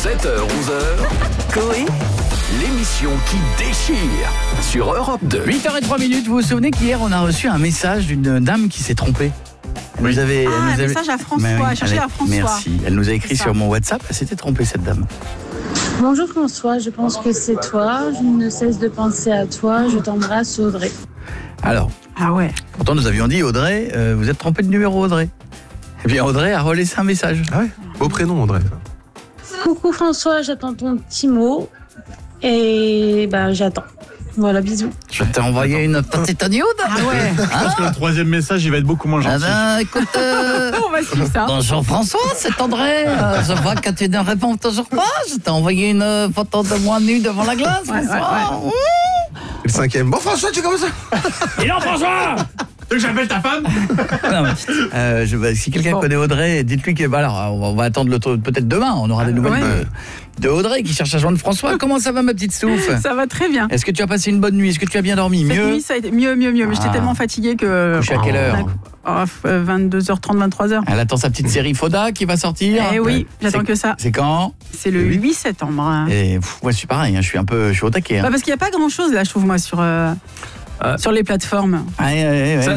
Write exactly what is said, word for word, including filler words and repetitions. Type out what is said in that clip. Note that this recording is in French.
sept heures onze heures, Coé, l'émission qui déchire sur Europe deux. huit heures zéro trois minutes, vous vous souvenez qu'hier on a reçu un message d'une dame qui s'est trompée. Elle Oui. nous avait, elle Ah, nous un avait... message à François, Mais oui, cherchez elle- à François. Merci, elle nous a écrit C'est sur ça. mon WhatsApp, elle s'était trompée cette dame. Bonjour François, je pense que c'est toi. Je ne cesse de penser à toi. Je t'embrasse Audrey. Alors, Ah ouais. pourtant nous avions dit Audrey, euh, vous êtes trompé de numéro Audrey. Eh bien Audrey a relaissé un message. Ah ouais. Beau prénom, Audrey. Coucou François, j'attends ton petit mot. Et ben j'attends. Voilà, bisous. Je t'ai envoyé une petite audio. Ah ouais. Je pense que le troisième message, il va être beaucoup moins Ah gentil. ben, écoute, euh, On va suivre ça. bonjour François, c'est André. Euh, je vois que tu ne réponds toujours pas. Je t'ai envoyé une euh, photo de moi nu devant la glace, Ouais, François. ouais, Le cinquième. Bon, François, tu commences ça. Et non, François. Tu veux que j'appelle ta femme? Non, mais, euh, je, bah, si quelqu'un Bon. connaît Audrey, dites-lui que. Bah, alors, on va, on va attendre le taux- peut-être demain. On aura des nouvelles Ouais. de, de Audrey qui cherche à joindre François. Comment ça va, ma petite Souf? Ça va très bien. Est-ce que tu as passé une bonne nuit? Est-ce que tu as bien dormi? Cette Mieux? nuit, ça a été mieux, mieux, mieux. Mais j'étais Ah. tellement fatiguée que. Couché à quelle heure? Oh, vingt-deux heures trente, vingt-trois heures. Elle attend sa petite série Foda qui va sortir. Eh oui, j'attends C'est- que ça. C'est quand? C'est le Oui. huit septembre. Et pff, moi, je suis pareil. hein, Je suis un peu, je suis au taquet. hein. Bah, parce qu'il n'y a pas grand-chose là, je trouve moi, sur, euh, sur les plateformes. Ouais, ouais, ouais, ouais.